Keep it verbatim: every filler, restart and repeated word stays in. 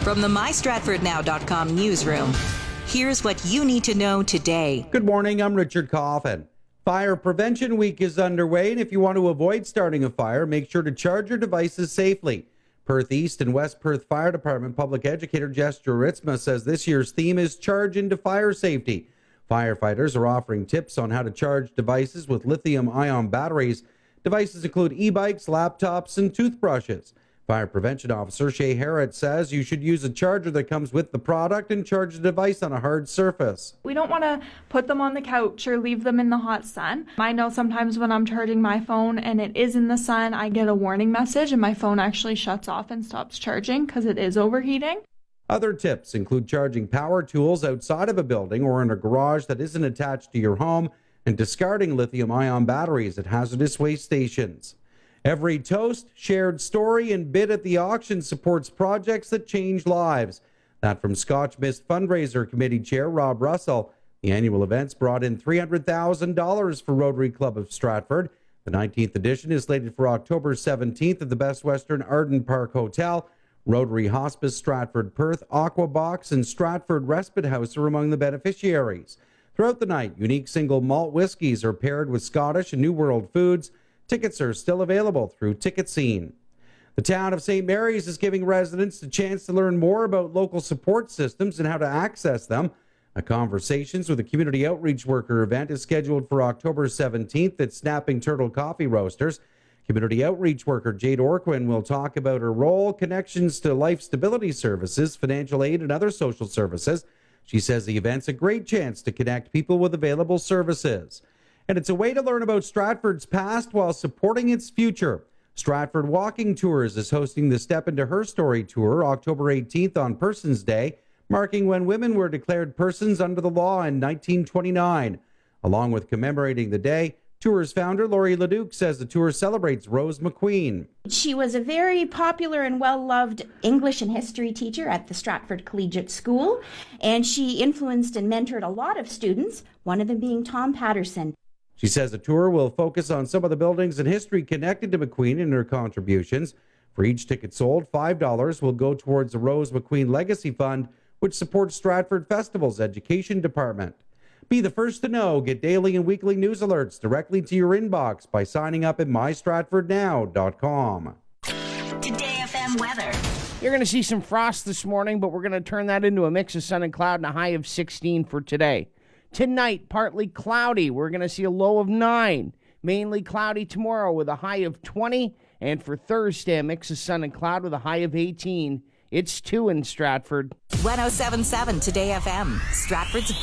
From the my stratford now dot com newsroom, here's what you need to know today. Good morning, I'm Richard Coffin. Fire Prevention Week is underway, and if you want to avoid starting a fire, make sure to charge your devices safely. Perth East and West Perth Fire Department public educator Jess Juritsma says this year's theme is Charge into Fire Safety. Firefighters are offering tips on how to charge devices with lithium-ion batteries. Devices include e-bikes, laptops, and toothbrushes. Fire Prevention Officer Shay Harrod says you should use a charger that comes with the product and charge the device on a hard surface. We don't want to put them on the couch or leave them in the hot sun. I know sometimes when I'm charging my phone and it is in the sun, I get a warning message and my phone actually shuts off and stops charging because it is overheating. Other tips include charging power tools outside of a building or in a garage that isn't attached to your home and discarding lithium-ion batteries at hazardous waste stations. Every toast, shared story, and bid at the auction supports projects that change lives. That from Scotch Mist Fundraiser Committee Chair Rob Russell. The annual events brought in three hundred thousand dollars for Rotary Club of Stratford. The nineteenth edition is slated for October seventeenth at the Best Western Arden Park Hotel. Rotary Hospice Stratford Perth, Aquabox, and Stratford Respite House are among the beneficiaries. Throughout the night, unique single malt whiskies are paired with Scottish and New World foods. Tickets are still available through Ticket Scene. The town of Saint Mary's is giving residents a chance to learn more about local support systems and how to access them. A Conversations with a Community Outreach Worker event is scheduled for October seventeenth at Snapping Turtle Coffee Roasters. Community Outreach Worker Jade Orquin will talk about her role, connections to life stability services, financial aid, and other social services. She says the event's a great chance to connect people with available services. And it's a way to learn about Stratford's past while supporting its future. Stratford Walking Tours is hosting the Step Into Her Story Tour October eighteenth on Persons Day, marking when women were declared persons under the law in nineteen twenty-nine. Along with commemorating the day, Tour's founder Laurie Leduc says the tour celebrates Rose McQueen. She was a very popular and well-loved English and history teacher at the Stratford Collegiate School, and she influenced and mentored a lot of students, one of them being Tom Patterson. She says the tour will focus on some of the buildings and history connected to McQueen and her contributions. For each ticket sold, five dollars will go towards the Rose McQueen Legacy Fund, which supports Stratford Festival's education department. Be the first to know. Get daily and weekly news alerts directly to your inbox by signing up at my stratford now dot com. Today F M weather. You're going to see some frost this morning, but we're going to turn that into a mix of sun and cloud and a high of sixteen for today. Tonight, partly cloudy. We're going to see a low of nine. Mainly cloudy tomorrow with a high of twenty. And for Thursday, a mix of sun and cloud with a high of eighteen. It's two in Stratford. one oh seven point seven Today F M, Stratford's